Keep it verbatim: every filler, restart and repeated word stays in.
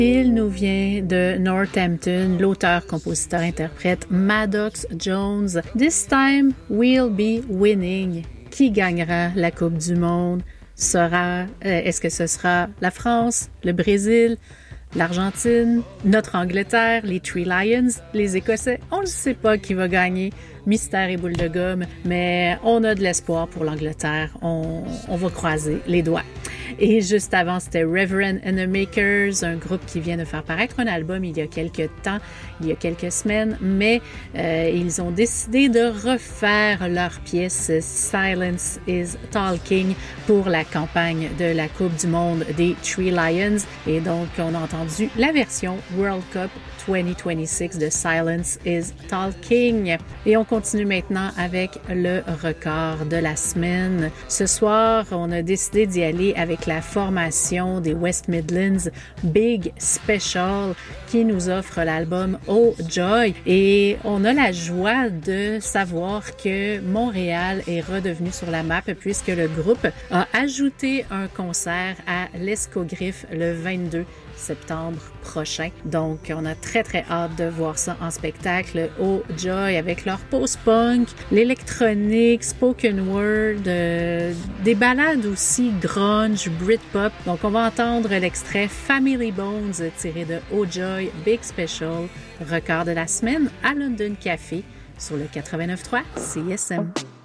Il nous vient de Northampton, l'auteur, compositeur, interprète Maddox Jones. This time we'll be winning. Qui gagnera la Coupe du Monde? Sera, euh, est-ce que ce sera la France, le Brésil, l'Argentine, notre Angleterre, les Three Lions, les Écossais? On ne sait pas qui va gagner. Mystère et boule de gomme, mais on a de l'espoir pour l'Angleterre. On, on va croiser les doigts. Et juste avant, c'était Reverend and the Makers, un groupe qui vient de faire paraître un album il y a quelques temps, il y a quelques semaines, mais euh, ils ont décidé de refaire leur pièce Silence is Talking pour la campagne de la Coupe du Monde des Three Lions. Et donc, on a entendu la version World Cup vingt vingt-six de Silence is Talking. Et on continue maintenant avec le record de la semaine. Ce soir, on a décidé d'y aller avec la formation des West Midlands Big Special qui nous offre l'album Oh Joy. Et on a la joie de savoir que Montréal est redevenu sur la map puisque le groupe a ajouté un concert à l'Escogriffe le vingt-deux septembre prochain. Donc, on a très, très hâte de voir ça en spectacle. Oh Joy avec leur post-punk, l'électronique, spoken word, euh, des ballades aussi grunge, Britpop. Donc, on va entendre l'extrait Family Bones tiré de Oh Joy Big Special, record de la semaine à London Café sur le quatre-vingt-neuf point trois C S M.